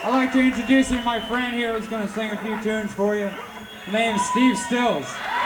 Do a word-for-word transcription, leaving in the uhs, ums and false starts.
I'd like to introduce you to my friend here who's going to sing a few tunes for you. His name's Steve Stills.